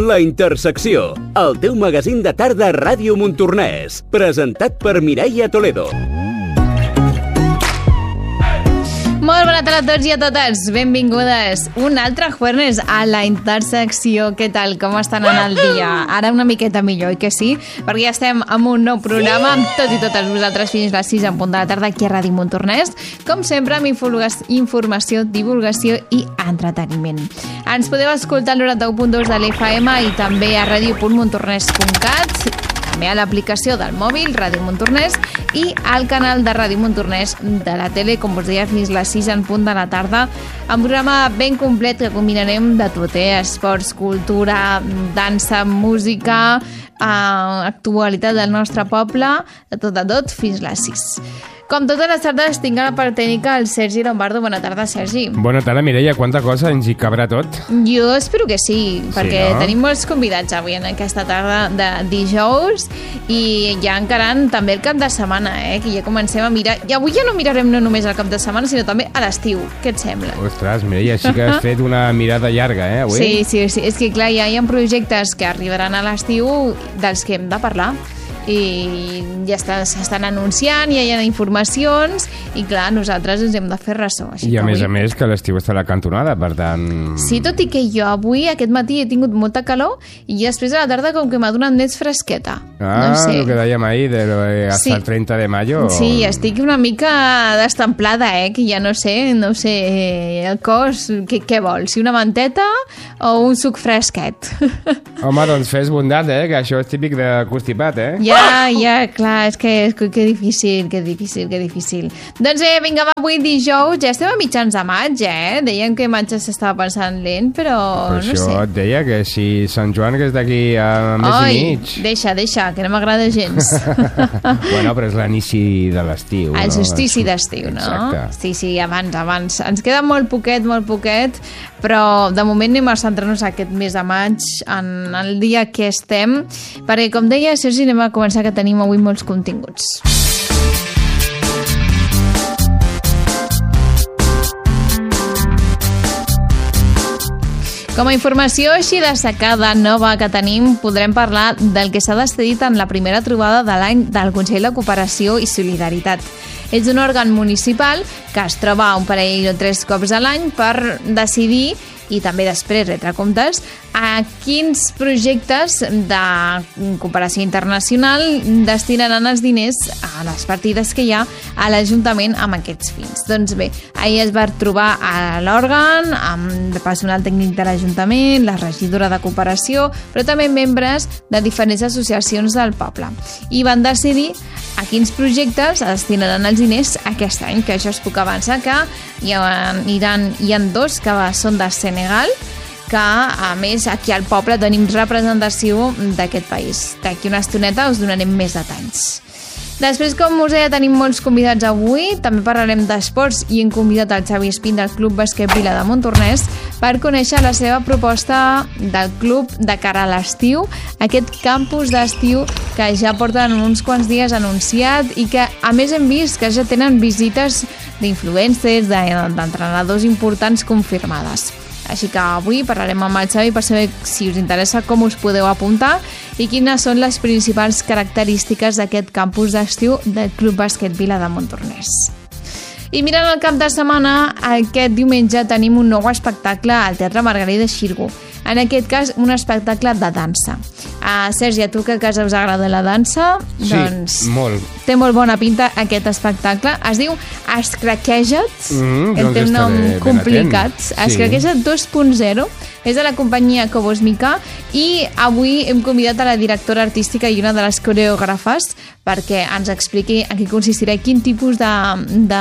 La Intersecció, el teu magazín de tarda a Ràdio Montornès, presentat per Mireia Toledo. Molt bona tarda a tots i a totes, benvingudes un altre jueves a La Intersecció. Què tal, com estan anant el dia? Ara una miqueta millor, oi que sí? Perquè ja estem amb un nou programa amb tots i totes vosaltres fins a les 6 en punt de la tarda aquí a Ràdio Montornès, com sempre amb informació, divulgació i entreteniment. Ens podeu escoltar al 91.2 de l'FM i també a radio.montornès.cat, també a l'aplicació del mòbil, Ràdio Montornès, i al canal de Ràdio Montornès de la tele, com us deia, fins a les 6 en punt de la tarda, amb un programa ben complet que combinarem de tot, esports, cultura, dansa, música, actualitat del nostre poble, de tot, fins a les 6. Com totes les tardes, tinc a la part tècnica el Sergi Lombardo. Bona tarda, Sergi. Bona tarda, Mireia. Quanta cosa ens hi cabrà tot? Jo espero que sí, perquè tenim molts convidats avui en aquesta tarda de dijous i ja encarant també el cap de setmana, que ja comencem a mirar. I avui ja no mirarem no només el cap de setmana, sinó també a l'estiu. Què et sembla? Ostres, Mireia, sí que has fet una mirada llarga, avui? Sí. És que, clar, ja hi ha projectes que arribaran a l'estiu dels que hem de parlar. I ja s'estan anunciant, ja hi ha informacions i clar, nosaltres ens hem de fer ressò. I a més que l'estiu està a la cantonada, per tant... Sí, tot i que jo avui, aquest matí, he tingut molta calor i després a la tarda com que m'ha donat més fresqueta. No sé. El que dèiem ahir, hasta el 30 de mayo. Sí, estic una mica destemplada, que ja no sé, el cos, què vols? Si una manteta o un suc fresquet? Home, doncs fes bondat, que això és típic de constipat, Ja, clar, és que difícil. Doncs vinga, avui dijous, ja estem a mitjans de maig, Deien que maig s'estava passant lent, però no sé. Això et deia que si Sant Joan que és d'aquí a mes i mig... Deixa, que no m'agrada gens. Bueno, però és l'inici de l'estiu, no? El solstici d'estiu, no? Exacte. Sí, abans. Ens queda molt poquet, però de moment anem a centrar-nos aquest mes de maig en el dia que estem, perquè com deia Sergi, anem a començar que tenim avui molts continguts. Com a informació així destacada nova que tenim, podrem parlar del que s'ha decidit en la primera trobada de l'any del Consell de Cooperació i Solidaritat. És un òrgan municipal que es troba un parell o 3 cops a l'any per decidir i també després retre comptes a quins projectes de cooperació internacional destinaran els diners a les partides que hi ha a l'Ajuntament amb aquests fins. Doncs bé, ahir es va trobar a l'òrgan amb el personal tècnic de l'Ajuntament, la regidora de cooperació, però també membres de diferents associacions del poble. I van decidir a quins projectes es destinaran els diners aquest any, que això es puc avançar que hi ha 2 que són de Senegal, que a més aquí al poble tenim representació d'aquest país. D'aquí una estoneta us donarem més detalls. Després, com us deia, tenim molts convidats avui. També parlarem d'esports i hem convidat el Xavi Espín del Club Bàsquet Vila de Montornès per conèixer la seva proposta del club de cara a l'estiu, aquest campus d'estiu que ja porten uns quants dies anunciat i que a més hem vist que ja tenen visites d'influencers, d'entrenadors importants confirmades. Així que avui parlarem amb el Xavi per saber si us interessa com us podeu apuntar i quines són les principals característiques d'aquest campus d'estiu del Club Bàsquet Vila de Montornès. I mirant el cap de setmana, aquest diumenge tenim un nou espectacle al Teatre Margarida Xirgu. En aquest cas, un espectacle de dansa. Sergi, a tu que a casa us agrada la dansa, doncs molt. Té molt bona pinta aquest espectacle. Es diu Escraqueja't, té un nom complicat. Escraqueja't 2.0, és de la companyia Cobos Mica i avui hem convidat a la directora artística i una de les coreògrafes perquè ens expliqui en què consistirà i quin tipus de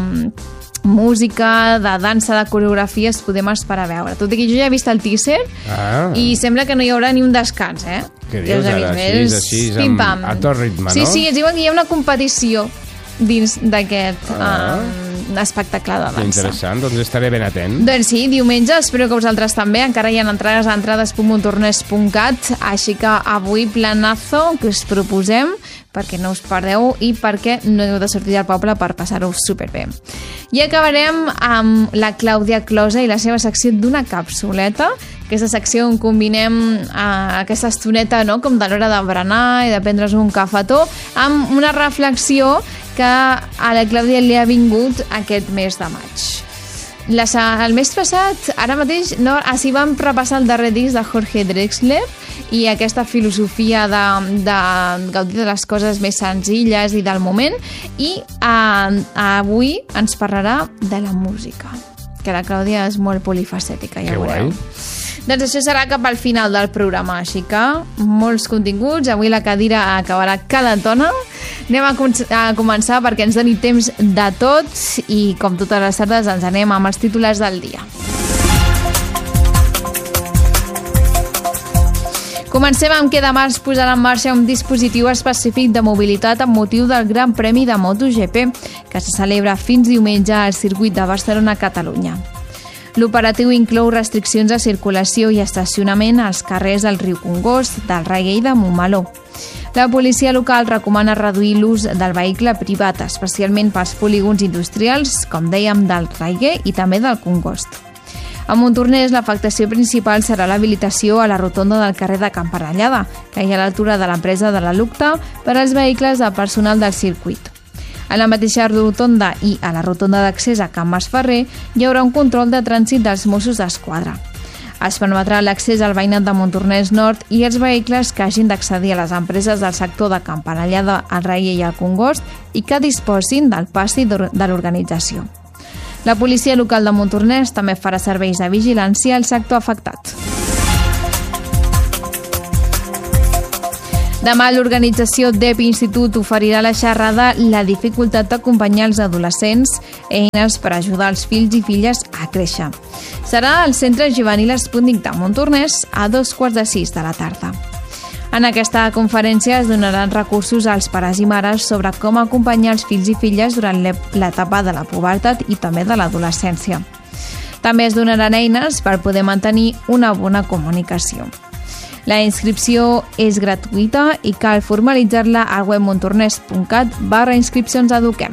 música, de dansa, de coreografies podem esperar a veure. Tot i que jo ja he vist el teaser i sembla que no hi haurà ni un descans, Què dius ara? Així, a tot ritme, no? Sí, es diuen que hi ha una competició dins d'aquest espectacle de dansa. Interessant, doncs estaré ben atent. Doncs sí, diumenge, espero que vosaltres també, encara hi ha entrades a entrades.montornès.cat, així que avui planazo que us proposem perquè no us perdeu i perquè no heu de sortir del poble per passar-ho superbé. I acabarem amb la Clàudia Closa i la seva secció d'una capsuleta, aquesta secció on combinem aquesta estoneta, no?, com de l'hora de berenar i de prendre's un cafetó, amb una reflexió que a la Clàudia li ha vingut aquest mes de maig. El mes passat, ara mateix, s'hi van repassar el darrer disc de Jorge Drexler i aquesta filosofia de gaudir de les coses més senzilles i del moment, i avui ens parlarà de la música, que la Clàudia és molt polifacètica, ja veureu. Doncs això serà cap al final del programa, així que molts continguts. Avui la cadira acabarà calentona. Anem a començar perquè ens doni temps de tot i, com totes les tardes, ens anem amb els titulars del dia. Comencem amb que demà es posarà en marxa un dispositiu específic de mobilitat amb motiu del Gran Premi de MotoGP, que se celebra fins diumenge al circuit de Barcelona-Catalunya. L'operatiu inclou restriccions de circulació i estacionament als carrers del riu Congost, del Reggae i de Montmeló. La policia local recomana reduir l'ús del vehicle privat, especialment pels polígons industrials, com dèiem, del Reggae i també del Congost. A Montornès, l'afectació principal serà l'habilitació a la rotonda del carrer de Can Parellada, que hi ha a l'altura de l'empresa de la Lucta, per als vehicles de personal del circuit. A la mateixa rotonda i a la rotonda d'accés a Can Masferrer hi haurà un control de trànsit dels Mossos d'Esquadra. Es permetrà l'accés al veïnat de Montornès Nord i els vehicles que hagin d'accedir a les empreses del sector de Can Parellada, el Reggae i el Congost i que disposin del passi de l'organització. La policia local de Montornès també farà serveis de vigilància al sector afectat. Demà l'organització DEP Institut oferirà la xerrada La dificultat d'acompanyar els adolescents, eines per ajudar els fills i filles a créixer. Serà al Centre Juvenil Sputnik de Montornès a 5:45 de la tarda. En aquesta conferència es donaran recursos als pares i mares sobre com acompanyar els fills i filles durant l'etapa de la pubertat i també de l'adolescència. També es donaran eines per poder mantenir una bona comunicació. La inscripció és gratuïta i cal formalitzar-la al web montornès.cat/inscripcions eduquem.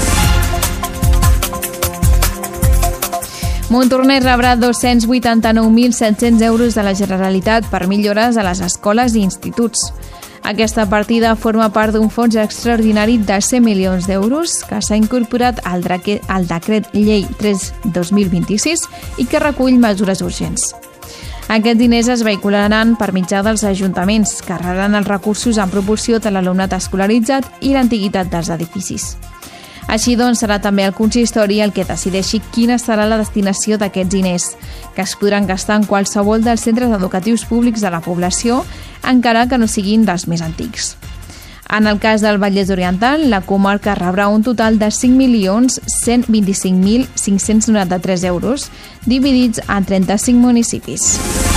Montornès rebrà 289.700 euros de la Generalitat per millores a les escoles i instituts. Aquesta partida forma part d'un fons extraordinari de 100 milions d'euros que s'ha incorporat al decret llei 3/2026 i que recull mesures urgents. Aquests diners es vehicularan per mitjà dels ajuntaments, que rebran els recursos en proporció de l'alumnat escolaritzat i l'antiguitat dels edificis. Així doncs, serà també el consistori el que decideixi quina serà la destinació d'aquests diners, que es podran gastar en qualsevol dels centres educatius públics de la població, encara que no siguin dels més antics. En el cas del Vallès Oriental, la comarca rebrà un total de 5.125.593 euros, dividits en 35 municipis.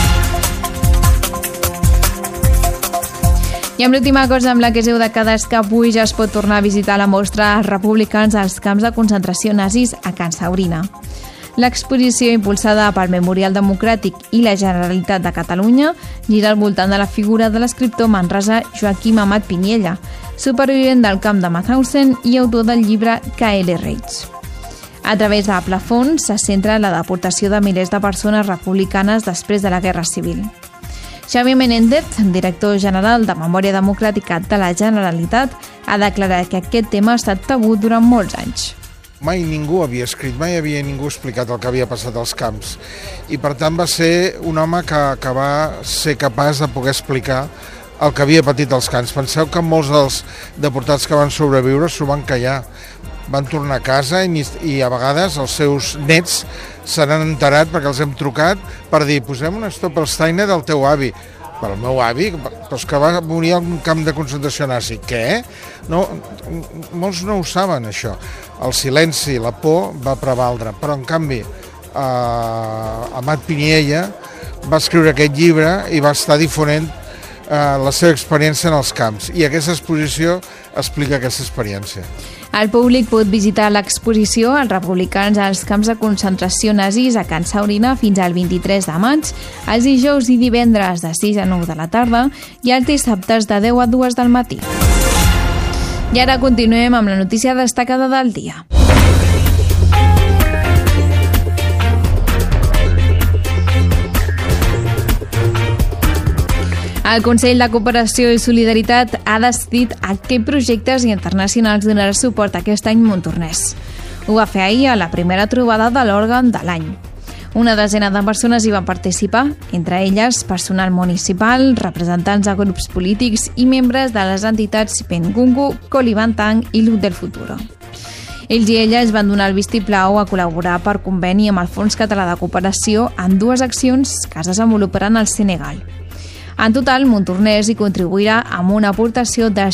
I amb l'última cosa amb la que us heu de quedar és que avui ja es pot tornar a visitar la mostra Els republicans als camps de concentració nazis a Can Saurina. L'exposició, impulsada pel Memorial Democràtic i la Generalitat de Catalunya, gira al voltant de la figura de l'escriptor manresà Joaquim Amat Piniella, supervivent del camp de Mauthausen i autor del llibre K.L. Reich. A través de Plafons se centra la deportació de milers de persones republicanes després de la Guerra Civil. Xavier Menéndez, director general de Memòria Democràtica de la Generalitat, ha declarat que aquest tema ha estat tabú durant molts anys. Mai ningú havia escrit, mai havia ningú explicat el que havia passat als camps. I per tant va ser un home que va ser capaç de poder explicar el que havia patit als camps. Penseu que molts dels deportats que van sobreviure s'ho van callar. Van tornar a casa i a vegades els seus nets se n'han enterat perquè els hem trucat per dir posem una Stoppelsteiner del teu avi. Per el meu avi, però és que va morir a un camp de concentració nazi. Què? No, molts no ho saben, això. El silenci, la por va prevaldre, però en canvi Amat Piniella va escriure aquest llibre i va estar difonent la seva experiència en els camps, i aquesta exposició explica aquesta experiència. El públic pot visitar l'exposició Els republicans als camps de concentració nazis a Can Saurina fins al 23 de maig, els dijous i divendres de 6 a 9 de la tarda i els dissabtes de 10 a 2 del matí. I ara continuem amb la notícia destacada del dia. El Consell de Cooperació i Solidaritat ha decidit a què projectes internacionals donarà suport aquest any Montornès. Ho va fer ahir a la primera trobada de l'òrgan de l'any. Una desena de persones hi van participar, entre elles personal municipal, representants de grups polítics i membres de les entitats Pengungu, Colibantang i Luz del Futuro. Ells i elles van donar el vistiplau a col·laborar per conveni amb el Fons Català de Cooperació en 2 accions que es desenvoluparan al Senegal. En total, Montornès hi contribuirà amb una aportació de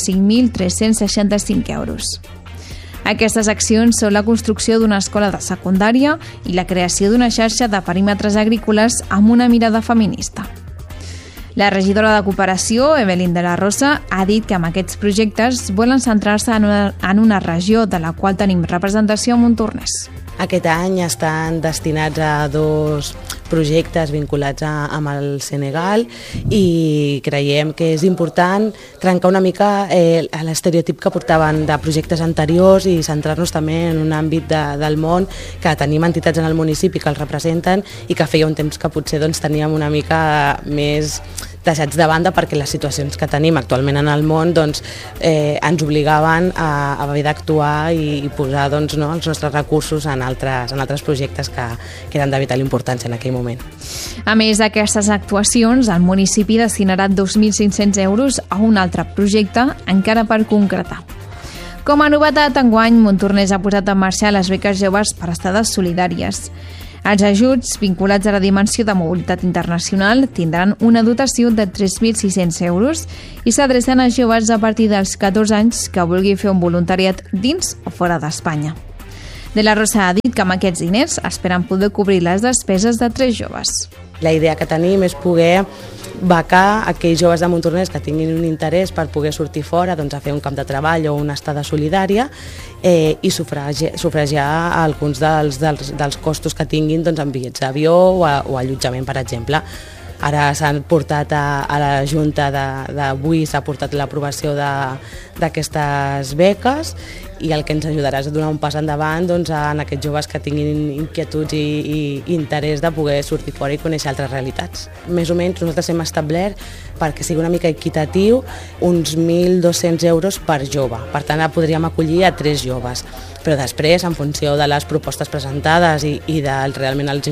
5.365 euros. Aquestes accions són la construcció d'una escola de secundària i la creació d'una xarxa de perímetres agrícoles amb una mirada feminista. La regidora de Cooperació, Evelyn de la Rosa, ha dit que amb aquests projectes volen centrar-se en una regió de la qual tenim representació a Montornès. Aquest any estan destinats a 2 projectes vinculats amb el Senegal i creiem que és important trencar una mica l'estereotip que portaven de projectes anteriors i centrar-nos també en un àmbit del món que tenim entitats en el municipi que els representen i que feia un temps que potser teníem una mica més deixats de banda perquè les situacions que tenim actualment en el món ens obligaven a haver d'actuar i posar els nostres recursos en altres projectes que eren de vital importància en aquell moment. A més d'aquestes actuacions, el municipi destinarà 2.500 euros a un altre projecte encara per concretar. Com a novetat, enguany, Montornès ha posat en marxa les beques joves per estades solidàries. Els ajuts vinculats a la dimensió de mobilitat internacional tindran una dotació de 3.600 euros i s'adrecen a joves a partir dels 14 anys que vulguin fer un voluntariat dins o fora d'Espanya. De la Rosa ha dit que amb aquests diners esperen poder cobrir les despeses de 3 joves. La idea que tenim és poder becar aquells joves de Montornès que tinguin un interès per poder sortir fora a fer un camp de treball o una estada solidària i sufragiar alguns dels costos que tinguin en bitllets d'avió o allotjament, per exemple. Ara s'han portat a la Junta d'avui, s'ha portat l'aprovació d'aquestes beques i el que ens ajudarà és a donar un pas endavant en aquests joves que tinguin inquietuds i interès de poder sortir fora i conèixer altres realitats. Més o menys nosaltres hem establert, perquè sigui una mica equitatiu, uns 1.200 euros per jove. Per tant, podríem acollir a 3 joves. Però després, en funció de les propostes presentades i de realment els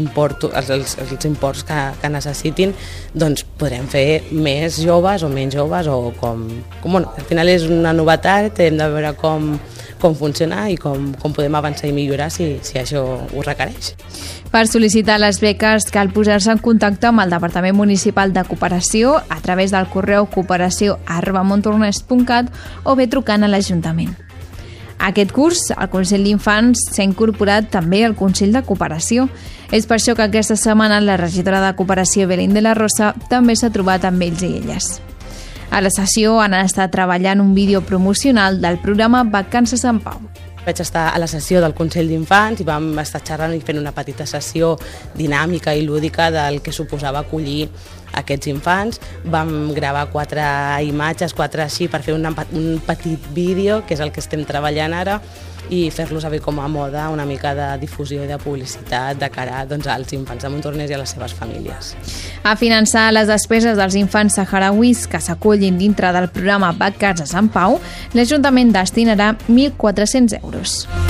imports que necessitin, podrem fer més joves o menys joves o com... Al final és una novetat, hem de veure com funciona i com podem avançar i millorar si això ho requereix. Per sol·licitar les beques cal posar-se en contacte amb el Departament Municipal de Cooperació a través del correu cooperació@montornès.cat o bé trucant a l'Ajuntament. Aquest curs, el Consell d'Infants s'ha incorporat també al Consell de Cooperació. És per això que aquesta setmana la regidora de Cooperació, Evelyn de la Rosa, també s'ha trobat amb ells i elles. A la sessió han estat treballant un vídeo promocional del programa Vacances en Pau. Vaig estar a la sessió del Consell d'Infants i vam estar xerrant i fent una petita sessió dinàmica i lúdica del que suposava acollir aquests infants. Vam gravar 4 imatges, 4 així, per fer un petit vídeo, que és el que estem treballant ara, i fer-los a com a moda una mica de difusió i de publicitat de cara als infants de Montornès i a les seves famílies. A finançar les despeses dels infants saharauis que s'acollin dintre del programa Vacances en Pau, l'Ajuntament destinarà 1.400 euros.